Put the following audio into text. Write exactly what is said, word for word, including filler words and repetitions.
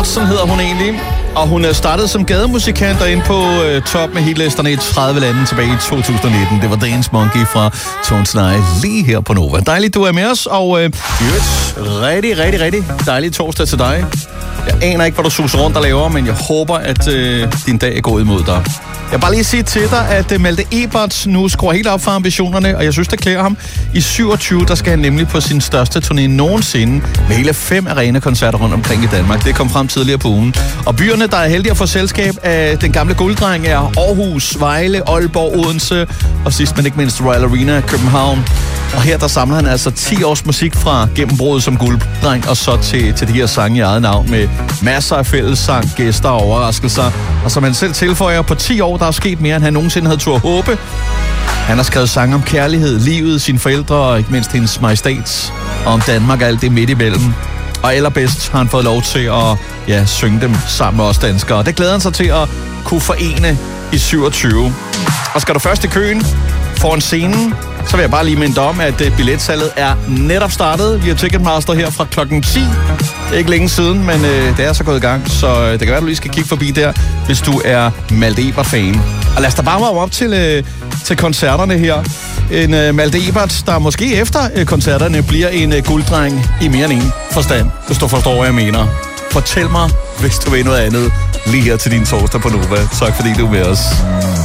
Watson hedder hun egentlig, og hun er startet som gademusikant og ind på øh, top med hitlisterne i tredive lande tilbage i to tusind nitten. Det var Dance Monkey fra Tones and I lige her på Nova. Dejligt, du er med os, og øh, rigtig, rigtig, rigtig dejlig torsdag til dig. Jeg aner ikke, hvad du suser rundt og laver, men jeg håber, at øh, din dag er gået imod dig. Jeg vil bare lige sige til dig, at uh, Malte Ebert nu skruer helt op for ambitionerne, og jeg synes, det klæder ham. I syvogtyve, der skal han nemlig på sin største turné nogensinde, med hele fem arenakoncerter rundt omkring i Danmark. Det kom frem tidligere på ugen. Og byerne, der er heldige at få selskab af den gamle gulddreng, er Aarhus, Vejle, Aalborg, Odense, og sidst men ikke mindst Royal Arena, København. Og her, der samler han altså ti års musik fra gennembruddet som gulddreng, og så til, til de her sange i eget navn, med masser af fællessang, gæster og overraskelser. Og som han selv tilføjer, på ti år, der er sket mere, end han nogensinde havde turde håbe. Han har skrevet sange om kærlighed, livet, sine forældre og ikke mindst hendes majestæt, og om Danmark og alt det midt imellem. Og allerbedst har han fået lov til at ja, synge dem sammen med os danskere. Det glæder han sig til at kunne forene i syvogtyve. Og skal du først i køen foran scenen, så vil jeg bare lige minde om, at billetsalget er netop startet via Ticketmaster her fra klokken ti. Det er ikke længe siden, men øh, det er så gået i gang, så det kan være, at du lige skal kigge forbi der, hvis du er Malte Ebert-fan. Og lad os da bare varme op til, øh, til koncerterne her. En øh, Malte Ebert, der måske efter øh, koncerterne bliver en øh, gulddreng i mere end en forstand, hvis du forstår, hvad jeg mener. Fortæl mig, hvis du vil noget andet, lige her til din torsdag på Nova. Tak fordi du er med os.